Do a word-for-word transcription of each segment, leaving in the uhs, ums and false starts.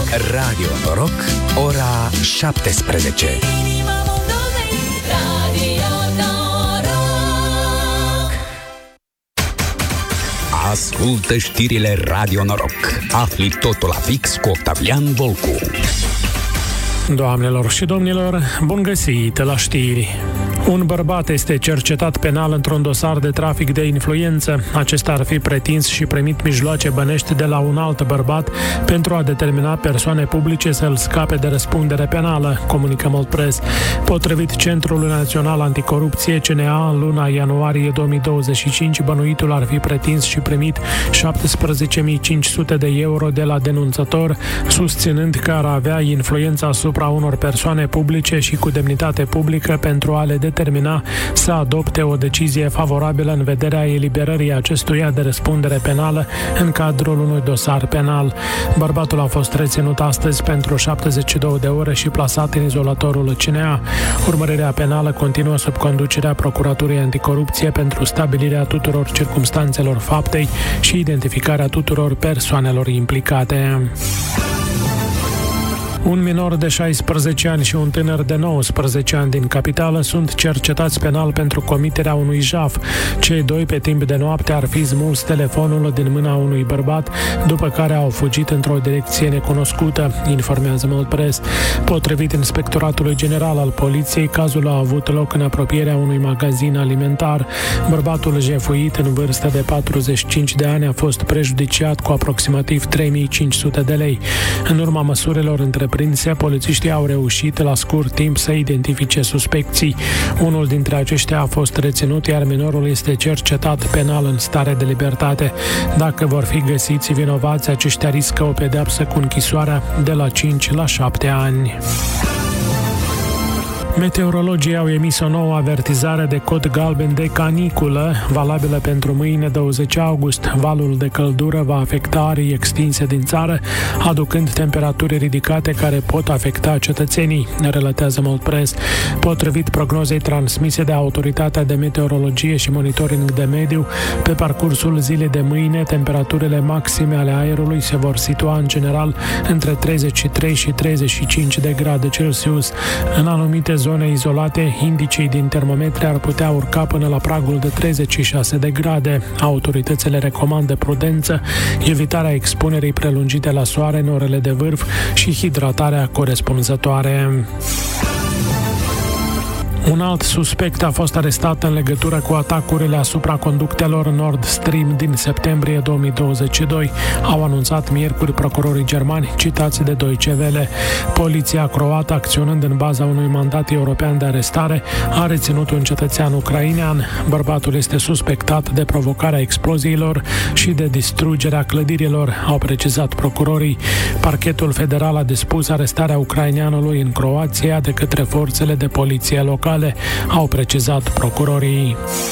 Radio Noroc, ora șaptesprezece. Ascultă știrile Radio Noroc. Afli totul la fix cu Octavian Volcu. Doamnelor și domnilor, bun găsit la știri! Un bărbat este cercetat penal într-un dosar de trafic de influență. Acesta ar fi pretins și primit mijloace bănești de la un alt bărbat pentru a determina persoane publice să-l scape de răspundere penală, comunică Moldpress. Potrivit Centrului Național Anticorupție, C N A, în luna ianuarie două mii douăzeci și cinci, bănuitul ar fi pretins și primit șaptesprezece mii cinci sute de euro de la denunțător, susținând că ar avea influența asupra unor persoane publice și cu demnitate publică pentru a le determina să adopte o decizie favorabilă în vederea eliberării acestuia de răspundere penală în cadrul unui dosar penal. Bărbatul a fost reținut astăzi pentru șaptezeci și două de ore și plasat în izolatorul C N A. Urmărirea penală continuă sub conducerea Procuraturii Anticorupție pentru stabilirea tuturor circumstanțelor faptei și identificarea tuturor persoanelor implicate. Un minor de șaisprezece ani și un tânăr de nouăsprezece ani din capitală sunt cercetați penal pentru comiterea unui jaf. Cei doi, pe timp de noapte, ar fi smuls telefonul din mâna unui bărbat, după care au fugit într-o direcție necunoscută, informează Moldpress. Potrivit Inspectoratului General al Poliției, cazul a avut loc în apropierea unui magazin alimentar. Bărbatul jefuit, în vârstă de patruzeci și cinci de ani, a fost prejudiciat cu aproximativ trei mii cinci sute de lei. În urma măsurilor întreprinse, polițiștii au reușit la scurt timp să identifice suspecții. Unul dintre aceștia a fost reținut, iar minorul este cercetat penal în stare de libertate. Dacă vor fi găsiți vinovați, aceștia riscă o pedeapsă cu închisoarea de la cinci la șapte ani. Meteorologii au emis o nouă avertizare de cod galben de caniculă, valabilă pentru mâine douăzeci august. Valul de căldură va afecta arii extinse din țară, aducând temperaturi ridicate care pot afecta cetățenii, relatează Moldpress. Potrivit prognozei transmise de Autoritatea de Meteorologie și Monitoring de Mediu, pe parcursul zilei de mâine, temperaturile maxime ale aerului se vor situa în general între treizeci și trei și treizeci și cinci de grade Celsius. În anumite zone zone izolate, indicii din termometri ar putea urca până la pragul de treizeci și șase de grade. Autoritățile recomandă prudență, evitarea expunerii prelungite la soare în orele de vârf și hidratarea corespunzătoare. Un alt suspect a fost arestat în legătură cu atacurile asupra conductelor Nord Stream din septembrie două mii douăzeci și doi, au anunțat miercuri procurorii germani, citați de Deutsche Welle. Poliția croată, acționând în baza unui mandat european de arestare, a reținut un cetățean ucrainean. Bărbatul este suspectat de provocarea exploziilor și de distrugerea clădirilor, au precizat procurorii. Parchetul federal a dispus arestarea ucraineanului în Croația de către forțele de poliție locale, au precizat procurorii.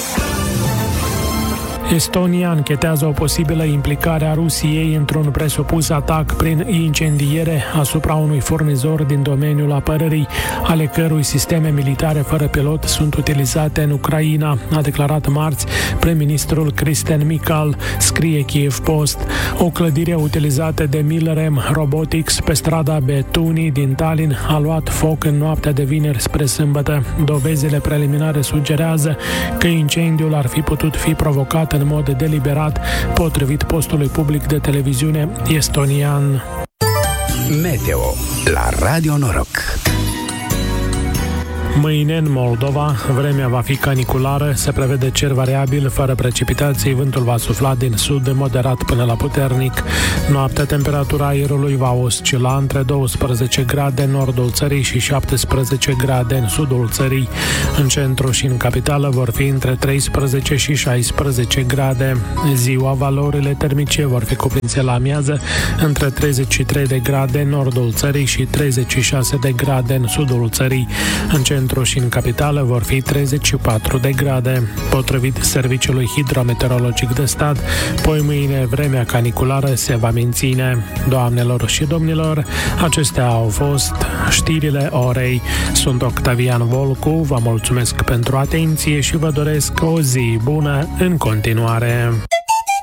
Estonia închetează o posibilă implicare a Rusiei într-un presupus atac prin incendiere asupra unui furnizor din domeniul apărării, ale cărui sisteme militare fără pilot sunt utilizate în Ucraina, a declarat marți prim-ministrul Kristen Michal, scrie Kiev Post. O clădire utilizată de Milrem Robotics pe strada Betuni din Tallinn a luat foc în noaptea de vineri spre sâmbătă. Dovezile preliminare sugerează că incendiul ar fi putut fi provocat în mod deliberat, potrivit postului public de televiziune estonian. Meteo la Radio Noroc. Mâine, în Moldova, vremea va fi caniculară, se prevede cer variabil, fără precipitații, vântul va sufla din sud moderat până la puternic. Noaptea, temperatura aerului va oscila între douăsprezece grade în nordul țării și șaptesprezece grade în sudul țării. În centru și în capitală vor fi între treisprezece și șaisprezece grade. Ziua, valorile termice vor fi cuprinse la amiază între treizeci și trei de grade în nordul țării și treizeci și șase de grade în sudul țării. În centru și în capitală vor fi treizeci și patru de grade. Potrivit Serviciului Hidrometeorologic de Stat, poi mâine vremea caniculară se va menține. Doamnelor și domnilor, acestea au fost știrile orei. Sunt Octavian Volcu, vă mulțumesc pentru atenție și vă doresc o zi bună în continuare.